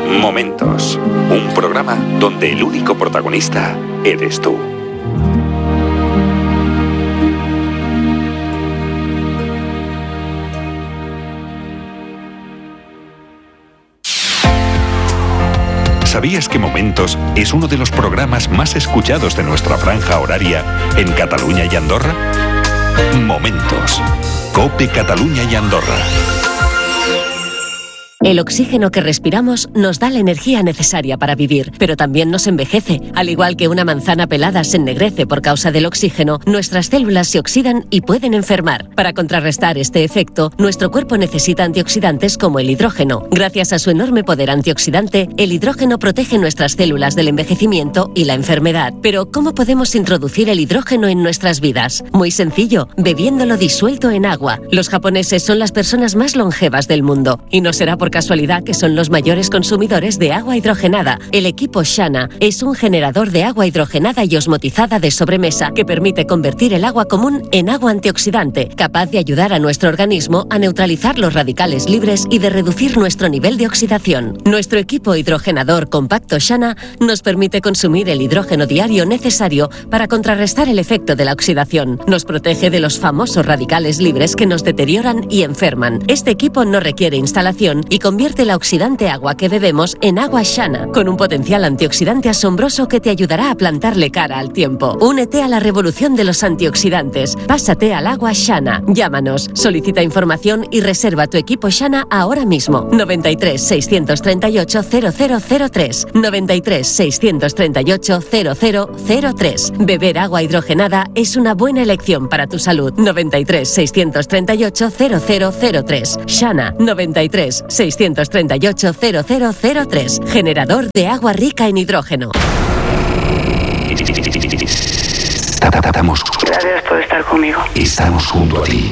Momentos, un programa donde el único protagonista eres tú. ¿Sabías que Momentos es uno de los programas más escuchados de nuestra franja horaria en Cataluña y Andorra? Momentos, COPE Cataluña y Andorra. El oxígeno que respiramos nos da la energía necesaria para vivir, pero también nos envejece. Al igual que una manzana pelada se ennegrece por causa del oxígeno, nuestras células se oxidan y pueden enfermar. Para contrarrestar este efecto, nuestro cuerpo necesita antioxidantes como el hidrógeno. Gracias a su enorme poder antioxidante, el hidrógeno protege nuestras células del envejecimiento y la enfermedad. Pero, ¿cómo podemos introducir el hidrógeno en nuestras vidas? Muy sencillo, bebiéndolo disuelto en agua. Los japoneses son las personas más longevas del mundo, y no será por casualidad que son los mayores consumidores de agua hidrogenada. El equipo Shana es un generador de agua hidrogenada y osmotizada de sobremesa que permite convertir el agua común en agua antioxidante, capaz de ayudar a nuestro organismo a neutralizar los radicales libres y de reducir nuestro nivel de oxidación. Nuestro equipo hidrogenador compacto Shana nos permite consumir el hidrógeno diario necesario para contrarrestar el efecto de la oxidación. Nos protege de los famosos radicales libres que nos deterioran y enferman. Este equipo no requiere instalación y convierte la oxidante agua que bebemos en agua Shana, con un potencial antioxidante asombroso que te ayudará a plantarle cara al tiempo. Únete a la revolución de los antioxidantes. Pásate al agua Shana. Llámanos, solicita información y reserva tu equipo Shana ahora mismo. 93 638 0003. 93 638 0003. Beber agua hidrogenada es una buena elección para tu salud. 93 638 0003. Shana. 93 638 0003. Generador de agua rica en hidrógeno. Gracias por estar conmigo. Estamos junto a ti.